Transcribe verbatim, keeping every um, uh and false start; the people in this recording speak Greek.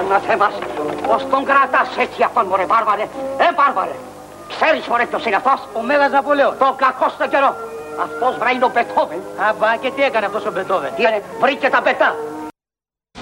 Αναθέμας, πως τον κρατάς έτσι αυτόν, μωρέ βάρβαρε. Ε, βάρβαρε. Ξέρεις, μωρέ, ποιος είναι αυτός? Ο Μέγας Ναπολέον. Το κακό στον καιρό. Αυτός βράει είναι ο Μπετόβεν. Αμπά, και τι έκανε αυτός ο Μπετόβεν? Τι είναι, βρήκε τα πετά.